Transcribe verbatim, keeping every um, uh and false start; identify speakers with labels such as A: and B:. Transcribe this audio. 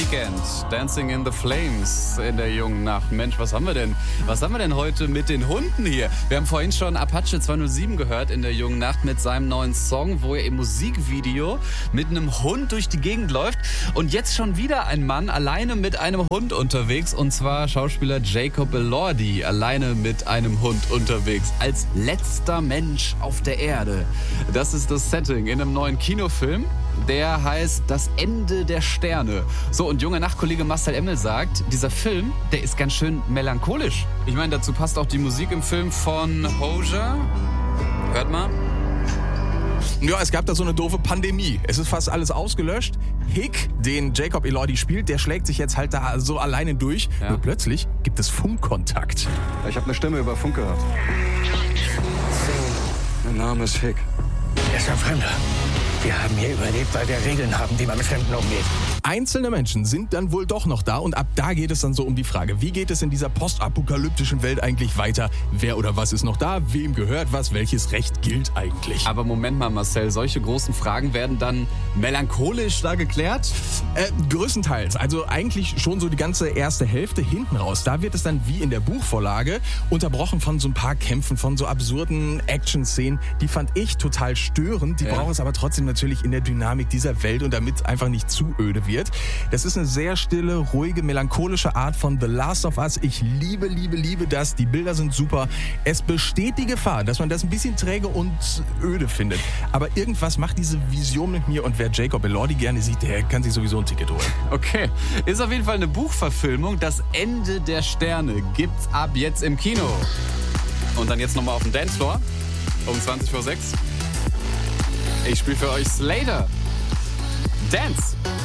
A: Weekend, Dancing in the Flames in der jungen Nacht. Mensch, was haben wir denn? Was haben wir denn heute mit den Hunden hier? Wir haben vorhin schon Apache zweihundertsieben gehört in der jungen Nacht mit seinem neuen Song, wo er im Musikvideo mit einem Hund durch die Gegend läuft. Und jetzt schon wieder ein Mann alleine mit einem Hund unterwegs. Und zwar Schauspieler Jacob Elordi, alleine mit einem Hund unterwegs. Als letzter Mensch auf der Erde. Das ist das Setting in einem neuen Kinofilm. Der heißt Das Ende der Sterne. So, und junger Nachtkollege Marcel Emmel sagt, dieser Film, der ist ganz schön melancholisch. Ich meine, dazu passt auch die Musik im Film von Hozier. Hört mal.
B: Ja, es gab da so eine doofe Pandemie. Es ist fast alles ausgelöscht. Hick, den Jacob Elordi spielt, der schlägt sich jetzt halt da so alleine durch. Ja. Nur plötzlich gibt es Funkkontakt.
C: Ich habe eine Stimme über Funk gehört.
D: Mein Name ist Hick.
E: Er ist ein Fremder. Wir haben hier überlebt, weil wir Regeln haben, wie man mit Fremden umgeht.
B: Einzelne Menschen sind dann wohl doch noch da und ab da geht es dann so um die Frage, wie geht es in dieser postapokalyptischen Welt eigentlich weiter? Wer oder was ist noch da? Wem gehört was? Welches Recht gilt eigentlich?
A: Aber Moment mal, Marcel, solche großen Fragen werden dann melancholisch da geklärt?
B: Äh, größtenteils. Also eigentlich schon so die ganze erste Hälfte hinten raus. Da wird es dann wie in der Buchvorlage unterbrochen von so ein paar Kämpfen, von so absurden Action-Szenen. Die fand ich total störend. Die ja. braucht es aber trotzdem natürlich in der Dynamik dieser Welt und damit es einfach nicht zu öde wird. Das ist eine sehr stille, ruhige, melancholische Art von The Last of Us. Ich liebe, liebe, liebe das. Die Bilder sind super. Es besteht die Gefahr, dass man das ein bisschen träge und öde findet. Aber irgendwas macht diese Vision mit mir und wer Jacob Elordi gerne sieht, der kann sich sowieso ein Ticket holen.
A: Okay, ist auf jeden Fall eine Buchverfilmung. Das Ende der Sterne gibt's ab jetzt im Kino. Und dann jetzt nochmal auf dem Dancefloor um zwanzig vor sechs. Ich spiele für euch Slater. Dance.